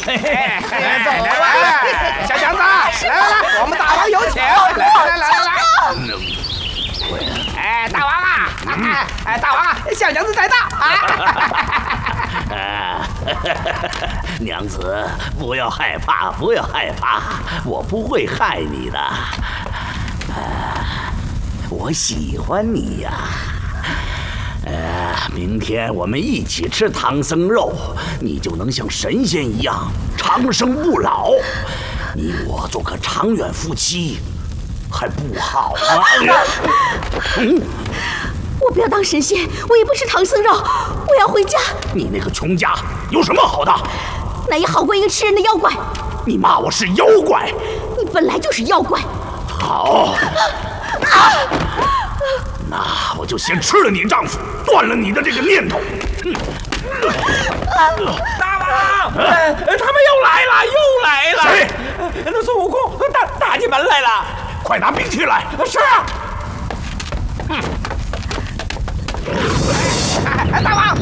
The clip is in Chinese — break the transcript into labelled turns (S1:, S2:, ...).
S1: 走吧，小强子，来，我们大王有请，来。哎，大王啊，大王啊，小娘子在到
S2: 啊！娘子，不要害怕，不要害怕，我不会害你的。我喜欢你呀。明天我们一起吃唐僧肉，你就能像神仙一样长生不老。你我做个长远夫妻，还不好吗？
S3: 我不要当神仙，我也不吃唐僧肉，我要回家。
S2: 你那个穷家有什么好的？
S3: 那也好过一个吃人的妖怪。
S2: 你骂我是妖怪？
S3: 你本来就是妖怪。
S2: 好，那我就先吃了你丈夫，断了你的这个念头。
S1: 大王，他们又来了！
S2: 谁？
S1: 那孙悟空打进门来了！
S2: 快拿兵器来！
S1: 是啊。大王，